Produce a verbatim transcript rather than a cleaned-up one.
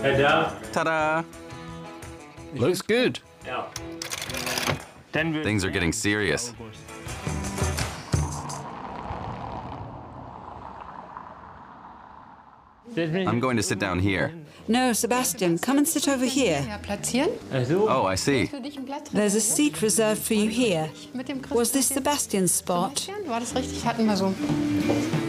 Ta-da! Looks good. Things are getting serious. I'm going to sit down here. No, Sebastian, come and sit over here. Oh, I see. There's a seat reserved for you here. Was this Sebastian's spot?